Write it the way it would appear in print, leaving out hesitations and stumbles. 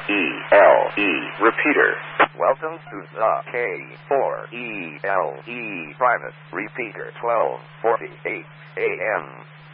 K4ELE repeater. Welcome to the K4ELE private repeater 1248 AM.